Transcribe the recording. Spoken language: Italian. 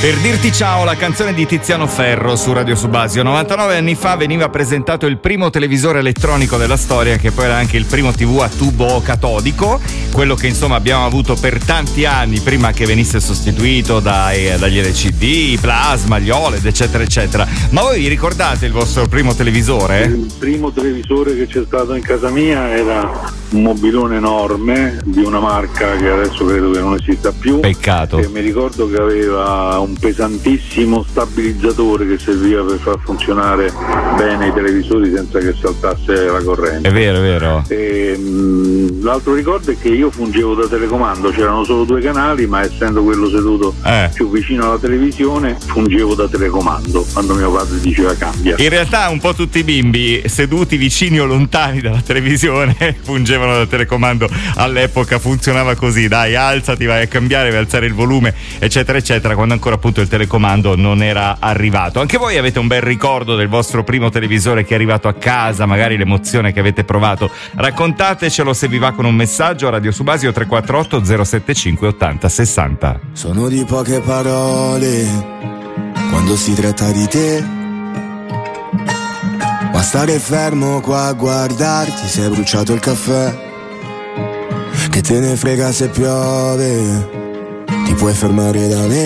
Per dirti ciao, la canzone di Tiziano Ferro su Radio Subasio. 99 anni fa veniva presentato il primo televisore elettronico della storia, che poi era anche il primo TV a tubo catodico, quello che insomma abbiamo avuto per tanti anni prima che venisse sostituito dagli LCD, i plasma, gli OLED, eccetera eccetera. Ma voi vi ricordate il vostro primo televisore? Il primo televisore che c'è stato in casa mia era un mobilone enorme di una marca che adesso credo che non esista più. Peccato. E mi ricordo che aveva un pesantissimo stabilizzatore che serviva per far funzionare bene i televisori senza che saltasse la corrente. È vero, è vero. E, l'altro ricordo è che io fungevo da telecomando, c'erano solo 2 canali, ma essendo quello seduto più vicino alla televisione fungevo da telecomando quando mio padre diceva cambia. In realtà un po' tutti i bimbi seduti vicini o lontani dalla televisione fungevano da telecomando. All'epoca funzionava così: dai, alzati, vai a cambiare, vai a alzare il volume, eccetera eccetera, quando ancora appunto il telecomando non era arrivato. Anche voi avete un bel ricordo del vostro primo televisore che è arrivato a casa, magari l'emozione che avete provato? Raccontatecelo se vi va con un messaggio a Radio Subasio 348 075 80 60. Sono di poche parole quando si tratta di te, ma stare fermo qua a guardarti, si è bruciato il caffè. Che te ne frega se piove, ti puoi fermare da me.